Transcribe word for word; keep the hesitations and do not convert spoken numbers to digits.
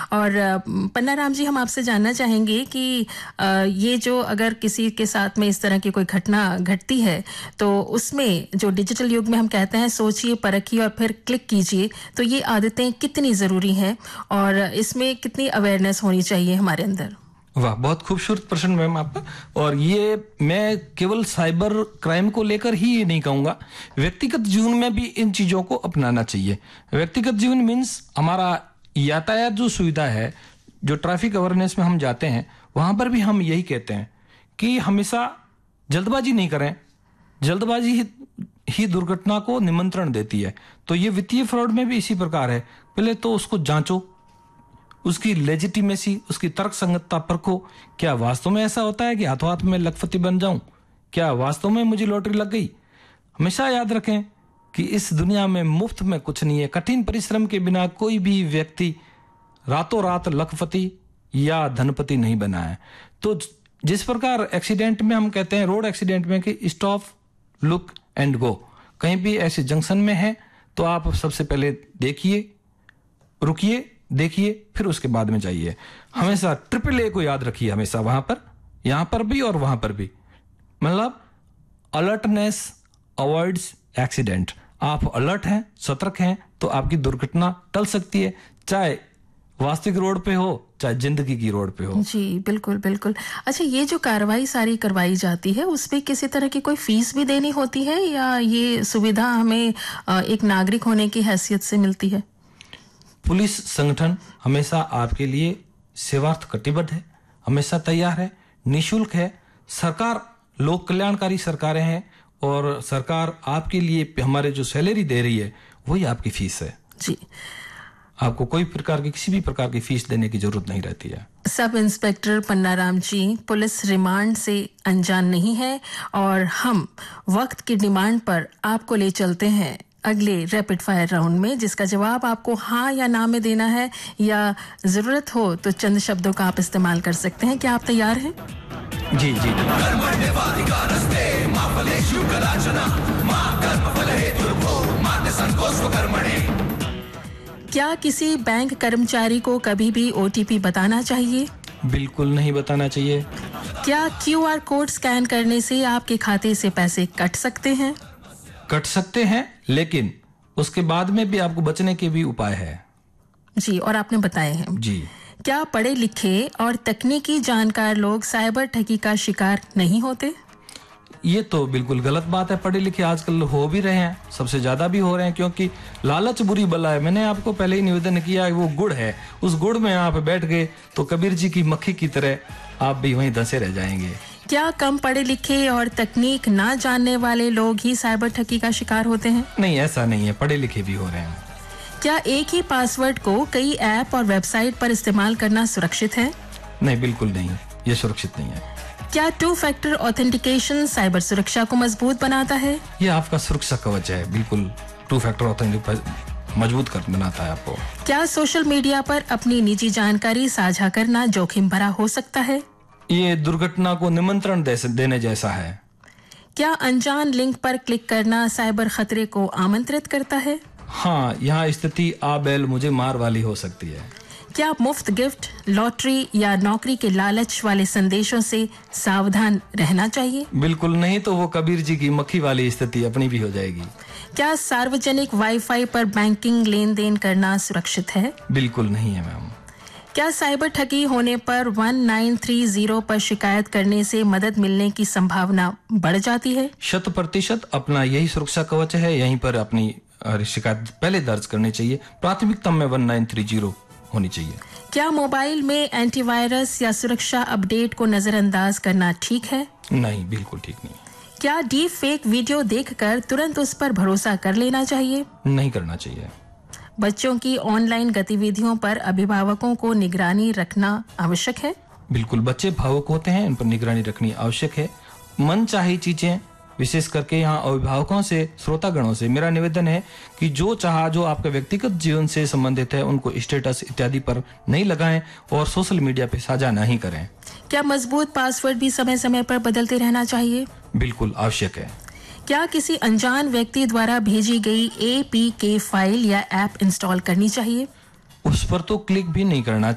और पन्नाराम जी, हम आपसे जानना चाहेंगे कि ये जो अगर किसी के साथ में इस तरह की कोई घटना घटती है तो उसमें जो डिजिटल युग में हम कहते हैं सोचिए, परखिए और फिर क्लिक कीजिए, तो ये आदतें कितनी ज़रूरी हैं और इसमें कितनी अवेयरनेस होनी चाहिए हमारे अंदर? वाह, बहुत खूबसूरत प्रश्न मैम आपका। और ये मैं केवल साइबर क्राइम को लेकर ही ये नहीं कहूँगा, व्यक्तिगत जीवन में भी इन चीज़ों को अपनाना चाहिए। व्यक्तिगत जीवन मीन्स हमारा यातायात जो सुविधा है, जो ट्रैफिक अवेयरनेस में हम जाते हैं, वहाँ पर भी हम यही कहते हैं कि हमेशा जल्दबाजी नहीं करें। जल्दबाजी ही, ही दुर्घटना को निमंत्रण देती है। तो ये वित्तीय फ्रॉड में भी इसी प्रकार है। पहले तो उसको जांचो, उसकी लेजिटिमेसी, उसकी तर्क संगतता परखो। क्या वास्तव में ऐसा होता है कि हाथों हाथ में लखपति बन जाऊं? क्या वास्तव में मुझे लॉटरी लग गई? हमेशा याद रखें कि इस दुनिया में मुफ्त में कुछ नहीं है। कठिन परिश्रम के बिना कोई भी व्यक्ति रातों रात लखपति या धनपति नहीं बना है। तो जिस प्रकार एक्सीडेंट में हम कहते हैं, रोड एक्सीडेंट में, कि स्टॉप, लुक एंड गो। कहीं भी ऐसे जंक्शन में है तो आप सबसे पहले देखिए, रुकिए, देखिए, फिर उसके बाद में जाइए। हमेशा ट्रिपल ए को याद रखिए, हमेशा वहां पर, यहां पर भी और वहां पर भी। मतलब अलर्टनेस अवॉइड्स एक्सीडेंट। आप अलर्ट हैं, सतर्क हैं, तो आपकी दुर्घटना टल सकती है, चाहे वास्तविक रोड पे हो, चाहे जिंदगी की रोड पे हो। जी बिल्कुल बिल्कुल। अच्छा, ये जो कार्रवाई सारी करवाई जाती है उसपे किसी तरह की कोई फीस भी देनी होती है या ये सुविधा हमें एक नागरिक होने की हैसियत से मिलती है? पुलिस संगठन हमेशा आपके लिए सेवार्थ कटिबद्ध है, हमेशा तैयार है, निःशुल्क है। सरकार लोक कल्याणकारी सरकारें हैं और सरकार आपके लिए हमारे जो सैलरी दे रही है वही आपकी फीस है। जी, आपको कोई प्रकार की किसी भी प्रकार की फीस देने की जरूरत नहीं रहती है। सब इंस्पेक्टर पन्नाराम जी, पुलिस रिमांड से अनजान नहीं है और हम वक्त की डिमांड पर आपको ले चलते हैं अगले रैपिड फायर राउंड में, जिसका जवाब आपको हाँ या ना में देना है, या जरूरत हो तो चंद शब्दों का आप इस्तेमाल कर सकते हैं। क्या आप तैयार हैं? जी जी। क्या किसी बैंक कर्मचारी को कभी भी ओ टी पी बताना चाहिए? बिल्कुल नहीं बताना चाहिए। क्या क्यू आर कोड स्कैन करने से आपके खाते से पैसे कट सकते हैं? कट सकते हैं, लेकिन उसके बाद में भी आपको बचने के भी उपाय है। जी, और आपने बताए हैं। जी। क्या पढ़े लिखे और तकनीकी जानकार लोग साइबर ठगी का शिकार नहीं होते? ये तो बिल्कुल गलत बात है। पढ़े लिखे आजकल हो भी रहे हैं, सबसे ज्यादा भी हो रहे हैं, क्योंकि लालच बुरी बला है। मैंने आपको पहले ही निवेदन किया, वो गुड़ है, उस गुड़ में आप बैठ गए तो कबीर जी की मक्खी की तरह आप भी वहीं धंसे रह जाएंगे। क्या कम पढ़े लिखे और तकनीक ना जानने वाले लोग ही साइबर ठगी का शिकार होते हैं? नहीं, ऐसा नहीं है, पढ़े लिखे भी हो रहे हैं। क्या एक ही पासवर्ड को कई ऐप और वेबसाइट पर इस्तेमाल करना सुरक्षित है? नहीं, बिल्कुल नहीं, ये सुरक्षित नहीं है। क्या टू फैक्टर ऑथेंटिकेशन साइबर सुरक्षा को मजबूत बनाता है? ये आपका सुरक्षा कवच है, बिल्कुल। टू फैक्टर ऑथेंटिकेशन मजबूत कर बनाता है आपको। क्या सोशल मीडिया पर अपनी निजी जानकारी साझा करना जोखिम भरा हो सकता है? ये दुर्घटना को निमंत्रण देने जैसा है। क्या अनजान लिंक पर क्लिक करना साइबर खतरे को आमंत्रित करता है? हाँ, यहाँ स्थिति आ बैल मुझे मार वाली हो सकती है। क्या मुफ्त गिफ्ट, लॉटरी या नौकरी के लालच वाले संदेशों से सावधान रहना चाहिए? बिल्कुल नहीं, तो वो कबीर जी की मक्खी वाली स्थिति अपनी भी हो जाएगी। क्या सार्वजनिक वाईफाई पर बैंकिंग लेन देन करना सुरक्षित है? बिल्कुल नहीं है मैम। क्या साइबर ठगी होने पर वन नाइन थ्री जीरो पर शिकायत करने से मदद मिलने की संभावना बढ़ जाती है? शत प्रतिशत अपना यही सुरक्षा कवच है, यहीं पर अपनी शिकायत पहले दर्ज करनी चाहिए। प्राथमिकता में वन नाइन थ्री जीरो होनी चाहिए। क्या मोबाइल में एंटीवायरस या सुरक्षा अपडेट को नजरअंदाज करना ठीक है? नहीं, बिल्कुल ठीक नहीं। क्या डीप फेक वीडियो देखकर तुरंत उस पर भरोसा कर लेना चाहिए? नहीं करना चाहिए। बच्चों की ऑनलाइन गतिविधियों पर अभिभावकों को निगरानी रखना आवश्यक है? बिल्कुल, बच्चे भावुक होते हैं, इन पर निगरानी रखनी आवश्यक है। मनचाही चीजें, विशेष करके यहाँ अभिभावकों से, श्रोतागणों से मेरा निवेदन है कि जो चाहा जो आपके व्यक्तिगत जीवन से संबंधित है उनको स्टेटस इत्यादि पर नहीं लगाएं और सोशल मीडिया पे साझा नहीं करें। क्या मजबूत पासवर्ड भी समय समय पर बदलते रहना चाहिए? बिल्कुल आवश्यक है। क्या किसी अनजान व्यक्ति द्वारा भेजी गई ए पी के फाइल या ऐप इंस्टॉल करनी चाहिए? उस पर तो क्लिक भी नहीं करना